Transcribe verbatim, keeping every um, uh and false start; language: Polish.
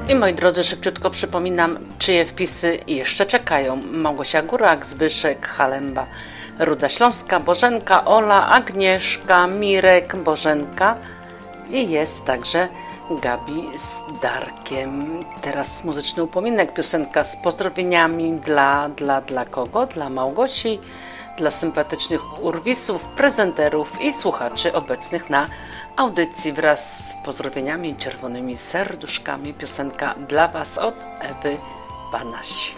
I moi drodzy, szybciutko przypominam, czyje wpisy jeszcze czekają. Małgosia Górak, Zbyszek, Halemba, Ruda Śląska, Bożenka, Ola, Agnieszka, Mirek, Bożenka i jest także Gabi z Darkiem. Teraz muzyczny upominek, piosenka z pozdrowieniami dla, dla, dla kogo? Dla Małgosi, dla sympatycznych urwisów, prezenterów i słuchaczy obecnych na audycji wraz z pozdrowieniami, czerwonymi serduszkami. Piosenka dla Was od Ewy Banaś.